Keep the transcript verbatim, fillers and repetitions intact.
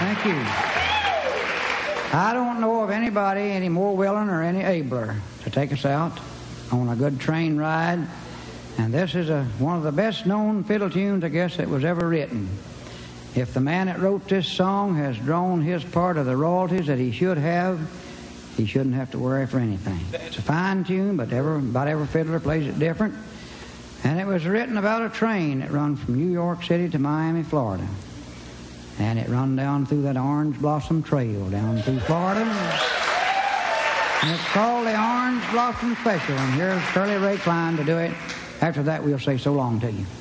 Thank you. I don't know of anybody any more willing or any abler to take us out on a good train ride. And this is a, one of the best-known fiddle tunes, I guess, that was ever written. If the man that wrote this song has drawn his part of the royalties that he should have, he shouldn't have to worry for anything. It's a fine tune, but every, about every fiddler plays it different. And it was written about a train that run from New York City to Miami, Florida. And it run down through that Orange Blossom Trail down through Florida. And it's called the Orange Blossom Special. And here's Curly Ray Klein to do it. After that, we'll say so long to you.